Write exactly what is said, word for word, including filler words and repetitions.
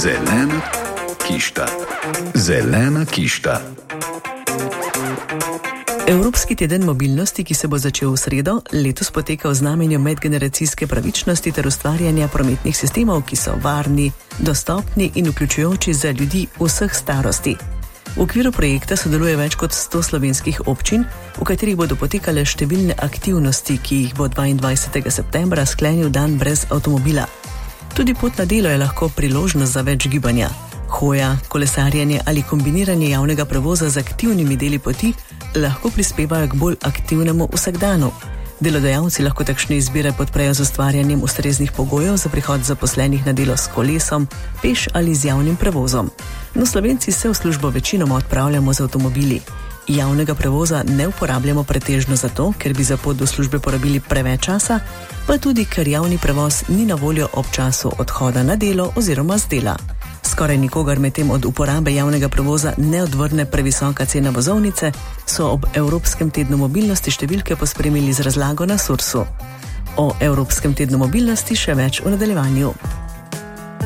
Zelena kišta. Zelena kišta. Evropski teden mobilnosti, ki se bo začel v sredo, letos poteka v znamenju medgeneracijske pravičnosti ter ustvarjanja prometnih sistemov, ki so varni, dostopni in vključujoči za ljudi vseh starosti. V okviru projekta sodeluje več kot sto slovenskih občin, v katerih bodo potekale številne aktivnosti, ki jih bo dvaindvajsetega septembra sklenil dan brez avtomobila. Tudi pot na delo je lahko priložnost za več gibanja. Hoja, kolesarjenje ali kombiniranje javnega prevoza z aktivnimi deli poti lahko prispevajo k bolj aktivnemu vsakdanu. Delodajalci lahko takšne izbire podprejo z ustvarjanjem ustreznih pogojev za prihod zaposlenih na delo s kolesom, peš ali z javnim prevozom. No, Slovenci se v službo večinoma odpravljamo z avtomobili. Javnega prevoza ne uporabljamo pretežno zato, ker bi za pot do službe porabili preveč časa, pa tudi, ker javni prevoz ni na voljo ob času odhoda na delo oziroma z dela. Skoraj nikogar medtem od uporabe javnega prevoza ne odvrne previsoka cena vozovnice, so ob Evropskem tednu mobilnosti številke pospremili z razlago na Sursu. O Evropskem tednu mobilnosti še več v nadaljevanju.